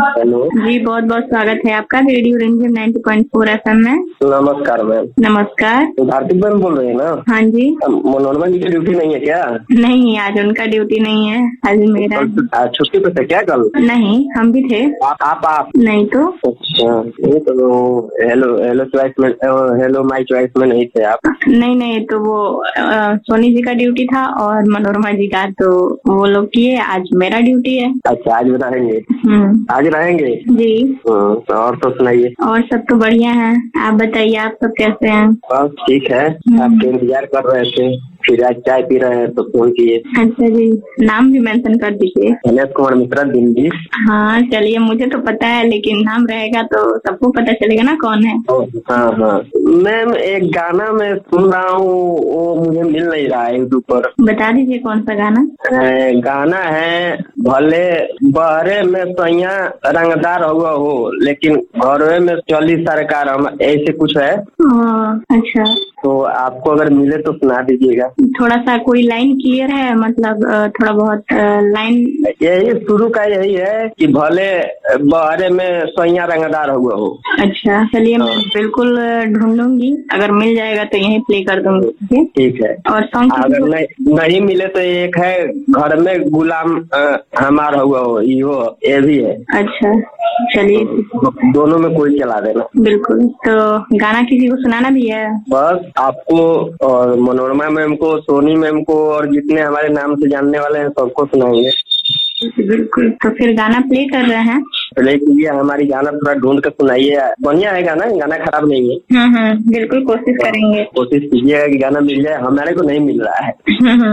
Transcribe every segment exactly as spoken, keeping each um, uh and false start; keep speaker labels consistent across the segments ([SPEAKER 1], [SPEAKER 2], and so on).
[SPEAKER 1] Hello
[SPEAKER 2] जी, बहुत बहुत स्वागत है आपका रेडियो रिमझिम नाइंटी पॉइंट फोर एफएम में।
[SPEAKER 1] नमस्कार मैम।
[SPEAKER 2] नमस्कार।
[SPEAKER 1] भारती मैम बोल रहे हैं ना?
[SPEAKER 2] हाँ जी।
[SPEAKER 1] मनोरमा जी की ड्यूटी नहीं है क्या?
[SPEAKER 2] नहीं, आज उनका ड्यूटी नहीं है, आज मेरा है।
[SPEAKER 1] आज छुट्टी पे थे क्या कल?
[SPEAKER 2] नहीं, हम भी थे।
[SPEAKER 1] आप आप, आप?
[SPEAKER 2] नहीं तो।
[SPEAKER 1] अच्छा, नहीं तो हेलो हेलो चॉइस में हेलो माई चॉइस में नहीं थे आप?
[SPEAKER 2] नहीं नहीं, तो वो अ, सोनी जी का ड्यूटी था और मनोरमा जी का, तो वो लोग किए। आज मेरा ड्यूटी है।
[SPEAKER 1] अच्छा, आज रहेंगे?
[SPEAKER 2] हम्म,
[SPEAKER 1] आज रहेंगे
[SPEAKER 2] जी।
[SPEAKER 1] हाँ, तो और तो सुनाइए।
[SPEAKER 2] और सब तो बढ़िया है, आप बताइए, आप सब कैसे हैं?
[SPEAKER 1] बस ठीक है, आपके इंतजार कर रहे थे, फिर आज चाय पी रहे हैं तो फोन किए।
[SPEAKER 2] अच्छा जी, नाम भी मेंशन कर दीजिए।
[SPEAKER 1] गणेश कुमार मिश्रा दिल्ली।
[SPEAKER 2] हाँ चलिए, मुझे तो पता है, लेकिन नाम रहेगा तो सबको पता चलेगा ना कौन है।
[SPEAKER 1] हाँ हाँ मैम, एक गाना मैं सुन रहा हूँ, वो मुझे मिल नहीं रहा है यूट्यूब पर।
[SPEAKER 2] बता दीजिए कौन सा गाना।
[SPEAKER 1] अ, गाना है भले बहरे में सैया रंगदार हुआ हो लेकिन घरवे में चली सरकार, हम ऐसे कुछ है।
[SPEAKER 2] हाँ, अच्छा।
[SPEAKER 1] तो आपको अगर मिले तो सुना दीजिएगा।
[SPEAKER 2] थोड़ा सा कोई लाइन क्लियर है, मतलब अ, थोड़ा बहुत लाइन।
[SPEAKER 1] यही शुरू का यही है कि भले बहरे में सैया रंगदार हुआ हो।
[SPEAKER 2] अच्छा चलिए, मैं बिल्कुल ढूंढूंगी, अगर मिल जाएगा तो यहीं प्ले कर दूंगी। ठीक है?
[SPEAKER 1] ठीक है।
[SPEAKER 2] और सॉन्ग
[SPEAKER 1] अगर नहीं नहीं मिले तो एक है घर में गुलाम अ, हमारा हुआ हो, यो ये भी है।
[SPEAKER 2] अच्छा चलिए,
[SPEAKER 1] दोनों में कोई चला देना।
[SPEAKER 2] बिल्कुल। तो गाना किसी को सुनाना भी है?
[SPEAKER 1] बस आपको और मनोरमा मैम को, सोनी मैम को और जितने हमारे नाम से जानने वाले हैं सबको सुनाएंगे।
[SPEAKER 2] बिल्कुल, तो फिर गाना प्ले कर रहे हैं।
[SPEAKER 1] प्ले कीजिए, हमारी गाना थोड़ा ढूंढ कर सुनाइए। बढ़िया है गाना, गाना खराब नहीं है।
[SPEAKER 2] हम्म हम्म, बिल्कुल कोशिश करेंगे।
[SPEAKER 1] कोशिश कीजिएगा कि गाना मिल जाए, हमारे को नहीं मिल रहा है।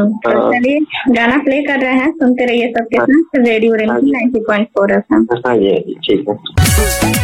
[SPEAKER 2] तो चलिए गाना प्ले कर रहे हैं, सुनते रहिए सबके साथ रेडियो रिमझिम नाइंटी पॉइंट फोर एफएम।
[SPEAKER 1] हाँ जी, ठीक है।